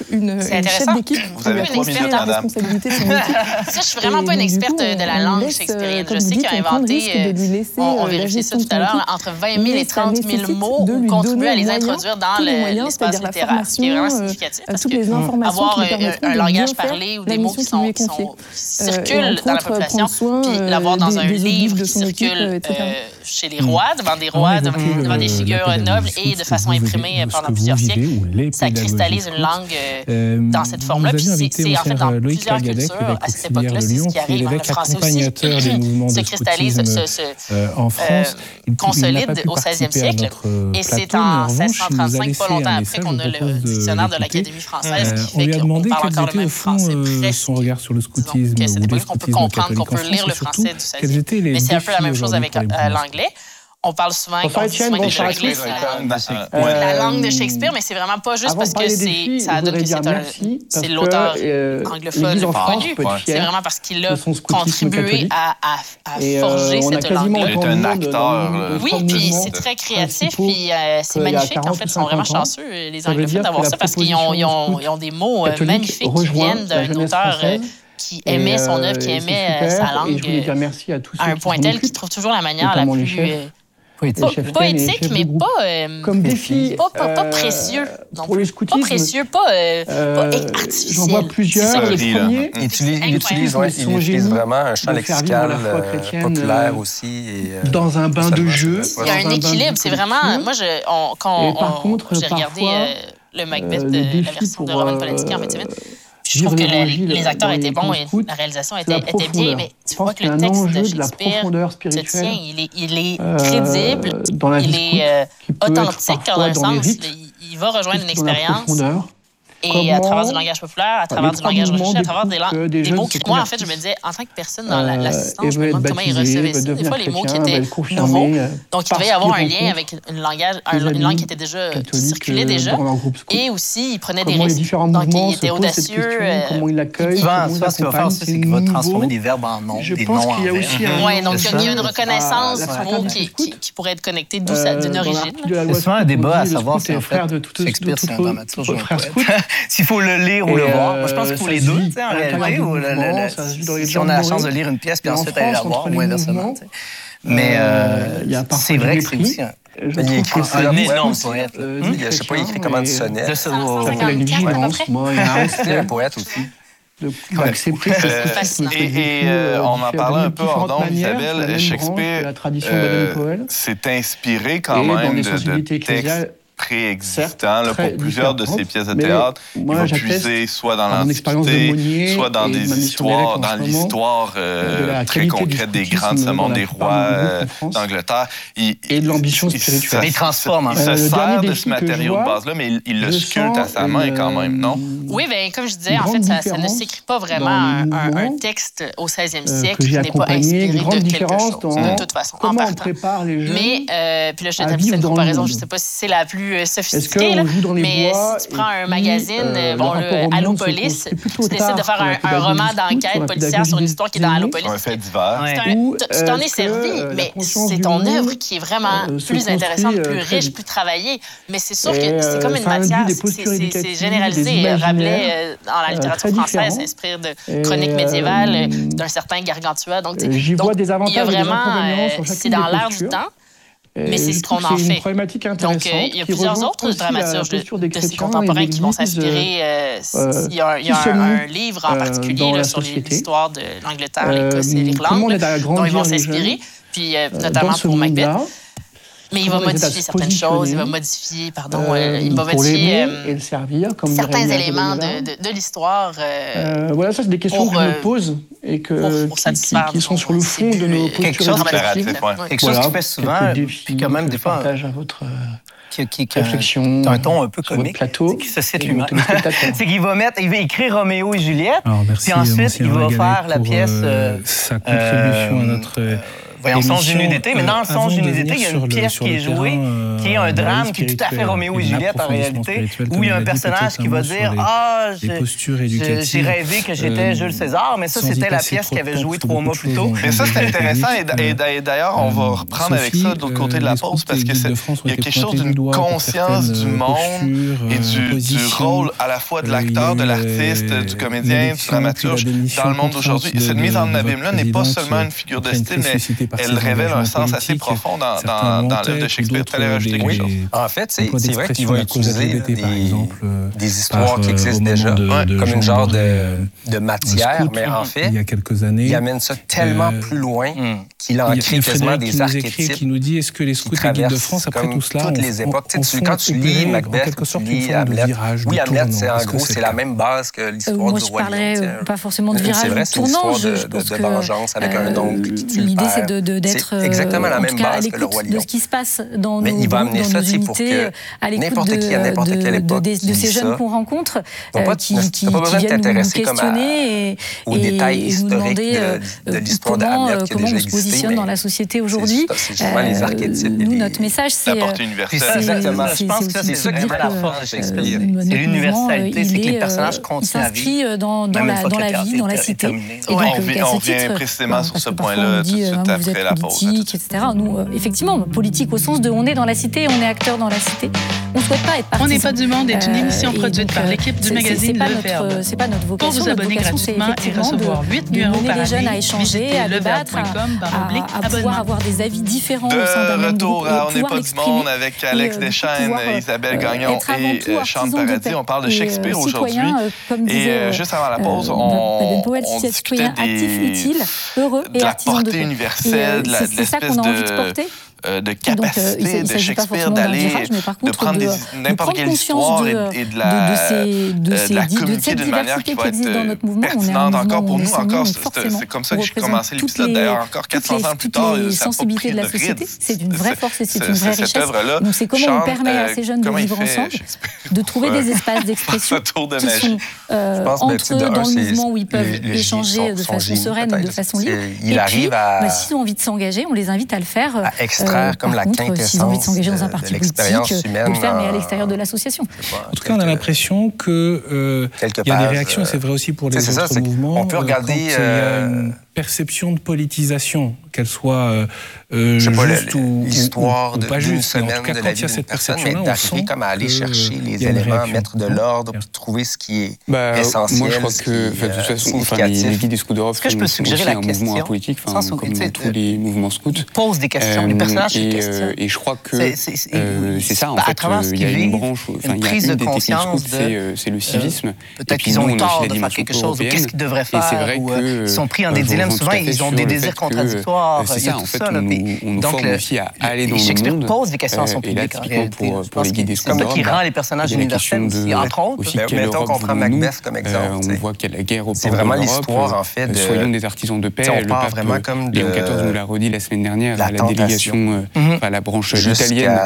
une chef d'équipe vous avez une experte la responsabilité de son équipe. Ça, je suis vraiment pas une experte de la langue shakespearienne. Je sais qu'il a inventé, on vérifiait ça tout à l'heure, entre 20 000 et 30 000 mots ou contribuer à les introduire dans l'espace littéraire, ce qui est vraiment significatif parce que avoir un langage parlé ou des mots qui circulent dans la population, puis l'avoir dans un livre qui circule chez les rois, devant des rois, devant des figures nobles et de façon imprimée pendant plusieurs siècles, ça cristallise une langue dans cette forme-là. Puis c'est en fait dans plusieurs cultures, à cette époque-là, c'est ce qui arrive. Le français aussi se cristallise, se consolide au 16e siècle. Et c'est en 1635, pas longtemps après, qu'on a le dictionnaire de l'Académie française qui fait qu'on parle encore le même français presque. Son regard sur le scoutisme, donc c'est des points qu'on peut comprendre, qu'on peut lire le français du 16e. Mais c'est un peu la même chose avec l'anglais. On parle souvent de l'anglais, la langue de Shakespeare, mais c'est vraiment pas juste parce que ça adonne que c'est l'auteur anglophone connu. C'est vraiment parce qu'il a contribué à forger cette langue-là. Il est un acteur. Oui, puis c'est très créatif, puis c'est magnifique. En fait, ils sont vraiment chanceux, les anglophones, d'avoir ça, parce qu'ils ont des mots magnifiques qui viennent d'un auteur qui aimait son œuvre, qui aimait sa langue à un point tel qu'il trouve toujours la manière la plus poétique, mais pas comme défi, pas précieux. Pour le scoutisme, pas précieux, pas artificiel. J'en vois plusieurs. Il utilise vraiment un champ lexical populaire aussi. Dans un bain de jeu. Il y a un équilibre. C'est vraiment... Moi, quand j'ai regardé le Macbeth, la version de Roman Polanski en 20 je trouve que les acteurs étaient bons et la réalisation était bien, mais tu vois que le texte de Shakespeare se tient, il est crédible, il est authentique dans un sens, il va rejoindre une expérience. Et à travers du langage populaire, à travers du langage recherché, à travers des mots qui, moi, en fait, je me disais, en tant que personne dans l'assistance, je me demande comment ils recevaient ça. Des fois, les mots qui étaient nouveaux. Donc, il devait y avoir un lien avec une langue qui était déjà, qui circulait déjà. Et aussi, il prenait des risques. Donc, il était audacieux. Souvent, ce qu'il va faire aussi, c'est qu'il va transformer des verbes en noms, des noms en verbes. Oui, donc il y a une reconnaissance du mot qui pourrait être connecté d'une origine. C'est souvent un débat à savoir si, en fait, Shakespeare, c'est un dramaturge ou un poète. S'il faut le lire ou le voir. Moi, je pense qu'il faut les deux, en réalité. Si on a la chance de lire une pièce, puis ensuite aller la voir, ou inversement. Mais c'est vrai que c'est aussi il écrit un énorme poète. Je ne sais pas, il écrit comment du sonnet. Ça s'appelle une vigilance. Moi, il y a un poète aussi. Et on en parlait un peu hors d'onde, Isabelle. Shakespeare s'est inspiré quand même de textes préexistants pour plusieurs de ses pièces de théâtre. Il va puiser soit dans l'Antiquité, soit dans des histoires, dans l'histoire très concrète des grands de ce monde, des rois d'Angleterre. Et de l'ambition spirituelle. Il transforme. Il se sert de ce matériau de base-là, mais il le sculpte à sa main quand même, non? Oui, bien, comme je disais, en fait, ça ne s'écrit pas vraiment un texte au 16e siècle qui n'est pas inspiré de quelque chose, de toute façon, en partant. Mais, puis là, je t'ai fait une comparaison, je ne sais pas si c'est la plus sophistiquée, là, mais si tu prends un magazine, Allopolis, tu décides de faire un roman d'enquête policière sur une histoire qui est dans Allopolis. Un fait divers. Tu t'en es servi, mais c'est ton œuvre qui est vraiment plus intéressante, plus riche, plus travaillée. Mais c'est sûr que c'est comme une matière, c'est généralisé. Rabelais, dans la littérature française, s'inspire de chroniques médiévales, d'un certain Gargantua. Donc, il y a vraiment, c'est dans l'air du temps. Mais c'est ce qu'on en fait. Donc, il y a plusieurs autres dramaturges de ces contemporains qui vont s'inspirer. Il y a un livre en particulier sur l'histoire de l'Angleterre, l'Écosse et l'Irlande dont ils vont s'inspirer, puis notamment pour Macbeth. Mais il va modifier certaines choses, il va modifier certains éléments de l'histoire. Voilà, ça, c'est des questions que je me pose et qui sont sur le fond de nos postures narratives. Quelque chose qui fait souvent, puis quand même des fois... qui réflexion a un ton un peu comique, qui se cite lui-même. C'est qu'il va écrire Roméo et Juliette, puis ensuite il va faire la pièce... sa contribution à notre voyons, Songe d'une nuit d'été, mais dans Songe d'une nuit d'été, il y a une pièce qui est jouée, qui est un drame, qui est tout à fait Roméo et Juliette en réalité, où il y a un personnage qui va dire « Ah, j'ai rêvé que j'étais Jules César », mais ça, c'était la pièce qu'il avait jouée 3 mois plus tôt. Mais ça, c'est intéressant, et d'ailleurs, on va reprendre avec ça de l'autre côté de la pause, parce qu'il y a quelque chose d'une conscience du monde et du rôle à la fois de l'acteur, de l'artiste, du comédien, du dramaturge dans le monde d'aujourd'hui. Cette mise en abîme-là n'est pas seulement une figure de style, mais elle révèle un sens assez profond dans l'œuvre de Shakespeare. Tu allais rajouter quelque chose? En fait, c'est vrai qu'il va utiliser des histoires qui existent déjà, comme une genre de matière, mais en fait, il amène ça tellement plus loin qu'il en crée quasiment des archétypes qui nous dit est-ce que les scouts et guides de France, après tout cela, toutes les époques. Quand tu lis Macbeth, tu lis Hamlet, oui, Hamlet, en gros, c'est la même base que l'histoire du roi Lion. Moi, je parlais pas forcément de virage ou de tournant. C'est vrai, c'est une histoire de vengeance avec un oncle qui tue le l'idée, père. c'est d'être exactement la même base que le roi Lion. De ce qui se passe dans mais nos il va amener ça pour que à n'importe qui, à n'importe quelle époque, de ces jeunes qu'on rencontre, qui viennent nous questionner et nous demander comment on se positionne dans la société aujourd'hui. Nous, notre message, c'est exactement. Je pense que c'est ça qui fait la force de Shakespeare. C'est l'universalité, c'est que les personnages continuent à vivre dans la vie, dans la cité. On revient précisément sur ce point-là tout de suite après la pause. Etc. Nous, effectivement, politique au sens de on est dans la cité, on est acteur dans la cité. On ne souhaite pas être partisan. On n'est pas du monde est une émission produite par l'équipe du magazine Le Verbe. C'est pas notre vocation. Pour vous abonner gratuitement et recevoir 8 numéros par année, les jeunes à échanger, à débattre, à pouvoir avoir des avis différents au sein d'un même groupe. De retour à On n'est pas du monde avec Alex Deschênes, Isabelle Gagnon et Sean Paradis. On parle de Shakespeare aujourd'hui. Et juste avant la pause, on discutait de la portée universelle, de l'espèce de capacité de Shakespeare d'aller, de prendre n'importe quelle histoire et de la communiquer d'une manière qui va être pertinente encore pour nous. Encore, c'est comme ça que j'ai commencé l'épisode. D'ailleurs, encore 400 ans plus tard, ça n'a pas pris de ride. C'est d'une vraie force et c'est une vraie richesse. Donc c'est comment on permet à ces jeunes de vivre ensemble, de trouver des espaces d'expression qui sont entre eux dans le mouvement où ils peuvent échanger de façon sereine, de façon libre. Et puis, s'ils ont envie de s'engager, on les invite à le faire. Comme la quintessence s'ils ont envie de s'engager dans un parti politique, de le faire, mais à l'extérieur de l'association. En tout cas, on a l'impression qu'il y a des réactions, c'est vrai aussi pour les autres mouvements. On peut regarder... il y a une perception de politisation, qu'elle soit juste ou pas juste. En tout cas, quand il y a cette perception-là, on sent comme à aller chercher les éléments, mettre de l'ordre, puis trouver ce qui est essentiel. Moi, je crois que, de toute façon, les guides des scouts d'Europe sont aussi un mouvement politique, comme dans tous les mouvements scouts. Pose des questions, les personnages se questionnent. Et je crois que c'est ça, en fait, il y a une branche, il y a une des techniques scouts, c'est le civisme. Peut-être qu'ils ont tort de faire quelque chose, ou qu'est-ce qu'ils devraient faire, ou ils sont pris en des dilemmes. Souvent, ils ont des désirs contradictoires. C'est ça, en fait, on nous forme aussi à aller dans le monde. Shakespeare pose des questions à son public, en réalité. Pour les guides des scouts d'Europe, qui rend les personnages universels, entre autres. Mettons qu'on prend Macbeth comme exemple. On voit qu'il y a la guerre au port de l'Europe. C'est vraiment l'histoire, en fait. Soyons des artisans de paix. Le pape Léon XIV nous l'a redit la semaine dernière à la délégation, à la branche italienne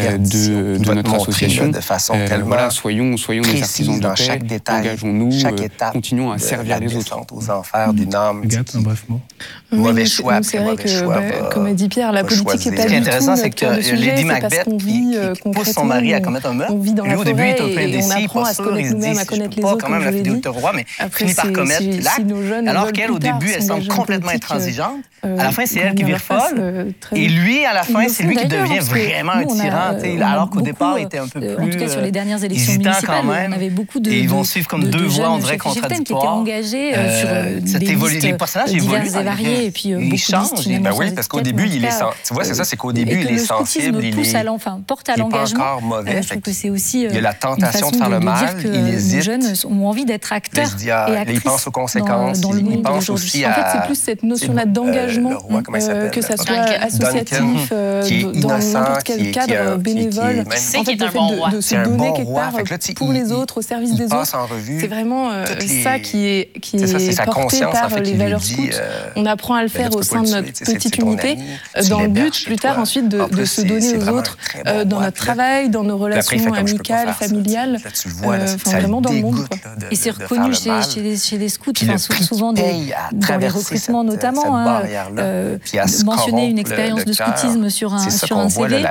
de notre association. Voilà, soyons des artisans de paix, engageons-nous, continuons à servir les autres. Aux enfers d'une âme. Un bref mot. Mauvais choix. C'est vrai que, comme a dit Pierre, la politique n'est pas du tout. Ce qui est intéressant, c'est que Lady Macbeth, qui pousse son mari à commettre un meurtre, lui, au début, il est un peu indécis, pas sûr, il se dit, je peux pas quand même la fidélité au roi, mais finit par commettre l'acte, alors qu'elle, au début, elle semble complètement intransigeante. À la fin, c'est elle qui vire folle. Et lui, à la fin, c'est lui qui devient vraiment un tyran, alors qu'au départ, il était un peu plus en tout cas, sur les dernières élections municipales, on avait beaucoup de... Et ils vont suivre comme deux voix, on dirait, contradictoires. Qui étaient engagés sur des listes diverses et variées, et puis beaucoup de listes. Ben oui, parce qu'au début, il est... Tu vois, c'est ça, c'est qu'au début, il est sensible, il est... porte à l'engagement. Encore mauvais. Je trouve que c'est aussi il y a la tentation de faire le mal, il hésite. Les jeunes ont envie d'être acteurs et actrices. Il pense aux conséquences, il pense aussi à... En fait, c'est plus cette notion-là d'engagement, que ça soit associatif, dans n'importe quel cadre bénévole. C'est qui est un bon roi. De se donner quelque part pour les autres, au service des autres. C'est vraiment ça qui est porté par les valeurs scouts l'écoute. On apprend à le faire au sein de notre petite unité, dans le but, plus tard, ensuite, de se donner aux autres dans notre travail, dans nos relations amicales, familiales, vraiment dans le monde. Et c'est reconnu chez les scouts, souvent dans les recrutements notamment, mentionner une expérience de scoutisme sur un CV.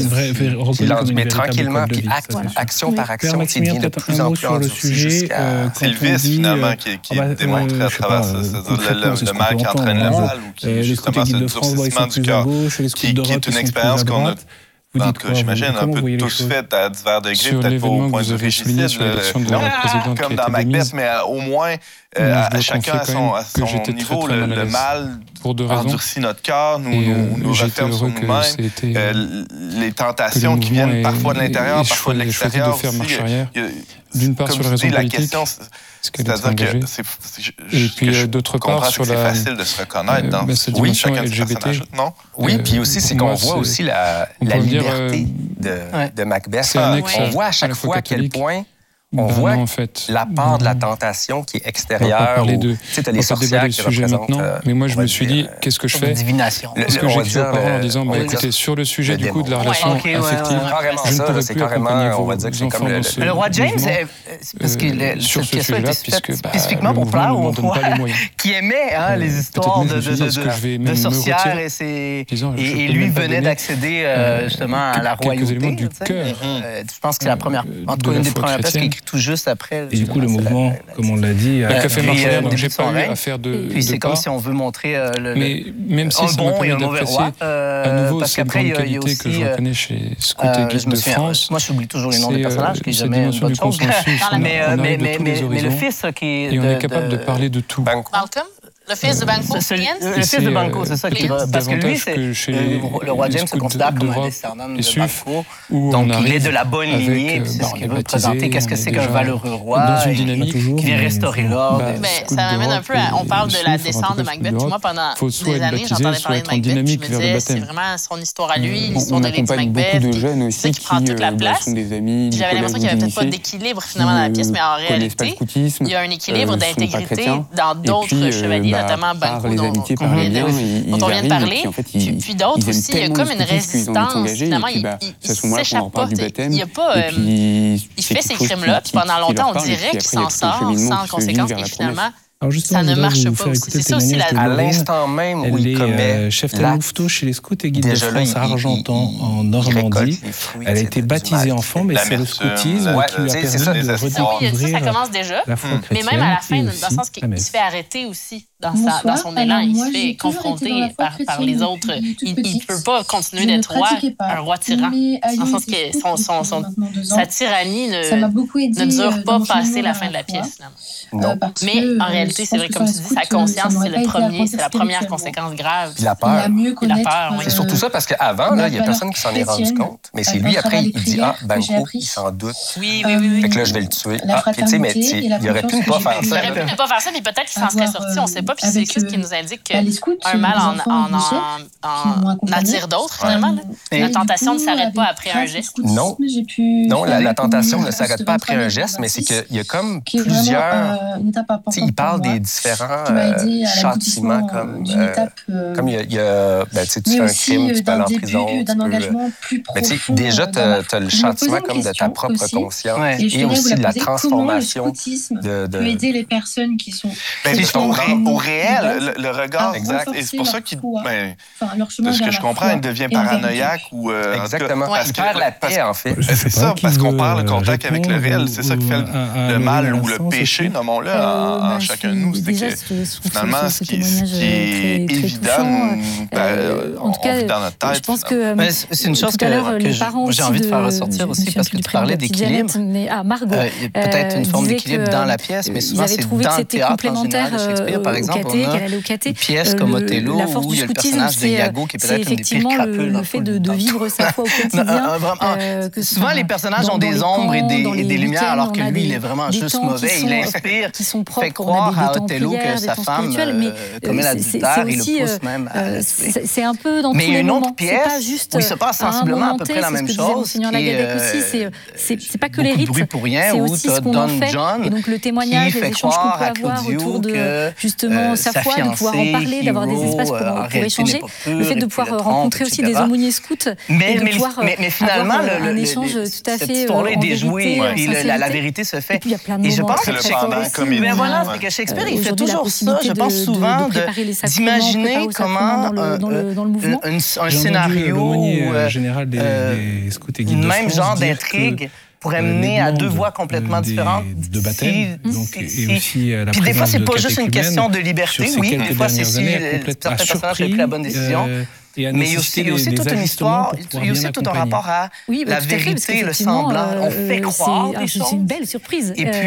Mais tranquillement, puis action par action, qui devient de plus en plus endurci. C'est le vice, finalement, qui est démontré à travers ça. Le mal qui entraîne le mal, ou qui est justement ce durcissement du cœur, qui est une expérience qu'on a. En tout cas, j'imagine, un peu tous fait à divers degrés, peut-être pas au point de vue régicide, comme dans Macbeth, mais au moins, à chacun à son niveau, le mal endurcit notre cœur, nous referme sur nous-mêmes. Les tentations qui viennent parfois de l'intérieur, parfois de l'extérieur aussi. D'une part, sur la raison politique, c'est-à-dire que et puis d'autre part sur c'est facile de se reconnaître dans chacun de ces personnages, non? Oui, puis aussi, c'est qu'on voit aussi la liberté de Macbeth. On voit à chaque fois à quel point on voit la part de la tentation qui est extérieure. Tu as les sorcières qui représentent... Mais moi, je me suis dit, qu'est-ce que je fais? Divination. Ce que j'ai écrit aux parents en disant, écoutez, sur le sujet du coup de la relation affective, je ne pourrais plus accompagner vos enfants dans ce le roi James, parce que sur ce sujet-là, puisque spécifiquement pour plaire au roi qui aimait les histoires de sorcières et lui venait d'accéder justement à la royauté. Quelques éléments du cœur. Je pense que c'est la première, en tout cas une des premières pièces qui tout juste après. Et du coup, le mouvement, comme on l'a dit... Le café marche arrière, donc j'ai pas eu à faire de puis c'est comme si on veut montrer mais même si c'est bon et un mauvais roi. À nouveau, c'est une grande qualité que je reconnais chez Scout et Guide de France. Moi, j'oublie toujours les noms des personnages, qui jamais bonne chose. Mais le fils qui est... Et on est capable de parler de tout. Malcolm? Le fils de Banquo, le fils de Banquo, c'est ça qui va. Parce que lui, le roi James se considère comme un descendant de Banquo. Donc, il est de la bonne lignée. C'est ce qu'il veut présenter. Qu'est-ce que c'est qu'un valeureux roi qui vient restaurer l'ordre? Ça m'amène un peu à. On parle de la descente de Macbeth. Puis moi, pendant des années, j'entendais parler de Macbeth. Je me disais, c'est vraiment son histoire à lui, l'histoire de Lady Macbeth. C'est qui prend toute la place. J'avais l'impression qu'il n'y avait peut-être pas d'équilibre finalement dans la pièce, mais en réalité, il y a un équilibre d'intégrité dans d'autres chevaliers, notamment Banquo, dont on vient de parler. Puis d'autres aussi, il y a comme une résistance. Finalement, il ne s'échappe pas. Il fait ces crimes-là, puis pendant longtemps, on dirait qu'il s'en sort sans conséquence, et finalement, ça ne marche pas aussi. C'est ça aussi à l'instant même où il commet chef louveteau chez les scouts et guides de France à Argentan, en Normandie. Elle a été baptisée enfant, mais c'est le scoutisme qui lui a permis de redécouvrir ça commence déjà, mais même à la fin, dans le sens qu'il se fait arrêter aussi dans son élan, il se fait confronter par les autres. Il ne peut pas continuer d'être roi, un roi tyran, dans le sens que sa tyrannie ne dure pas passer la fin de la pièce. Mais en réalité, c'est vrai, comme tu dis, sa conscience, c'est la première conséquence grave. Puis la peur. C'est surtout ça, parce qu'avant, il n'y a personne qui s'en est rendu compte. Mais c'est lui, après, il dit, Banquo, il s'en doute. Oui. Fait que là, je vais le tuer. Mais il aurait pu ne pas faire ça. Il aurait pu ne pas faire ça, mais peut-être qu'il s'en serait sorti, on ne sait pas. Puis c'est ce qui nous indique qu'un mal en attire d'autres, finalement. La tentation ne s'arrête pas après un geste. Non, la tentation ne s'arrête pas après un geste, mais c'est qu'il y a comme plusieurs... Il parle des différents châtiments, comme il y a tu fais un crime, tu peux aller en prison. Déjà, tu as le châtiment comme de ta propre conscience et aussi de la transformation peut aider les personnes qui sont... Au réel, le regard, exact. Et c'est pour ça qu'il... De ce que je comprends, il devient paranoïaque ou... Exactement. Il perd la paix, en fait. C'est ça, parce qu'on perd le contact avec le réel. C'est ça qui fait le mal ou le péché, nommons-le, en chacun de nous. C'est que finalement, ce qui est évident dans notre tête... Je pense que... C'est une chose que j'ai envie de faire ressortir aussi, parce que tu parlais d'équilibre. Il y a peut-être une forme d'équilibre dans la pièce, mais souvent, c'est dans le théâtre en général de Shakespeare, par exemple. On a une pièce comme Othello où il y a le personnage de Iago qui est peut-être une des pires crapules. Le fait de vivre sa foi au quotidien. Souvent, les personnages ont des ombres et des lumières, alors que lui, il est vraiment juste mauvais. Il inspire, fait croire à Othello que sa femme commet l'adultère, il le pousse même à tuer. C'est un peu dans tous les moments. Mais une autre pièce où il se passe sensiblement à peu près la même chose. C'est pas que les rites, c'est aussi ce qu'on en fait. Et donc le témoignage, les échanges qu'on peut avoir autour de justement sa foi, de pouvoir en parler, d'avoir des espaces pour échanger. Le fait de pouvoir rencontrer aussi des aumôniers scouts et de pouvoir avoir un échange tout à fait histoire-là est déjouée, puis la vérité se fait. Et je pense que Shakespeare, il fait toujours ça. Je pense souvent d'imaginer comment un scénario général des scouts et guides de même genre d'intrigue pourrait mener à deux voies complètement différentes. De baptême, donc, et aussi la puis des fois, c'est pas juste une question de liberté, oui. Des fois, c'est si certains personnages avaient pris la bonne décision. Mais il y a aussi toute une histoire, il y a aussi tout un rapport à la vérité, le semblant. On fait croire des choses. C'est une belle surprise.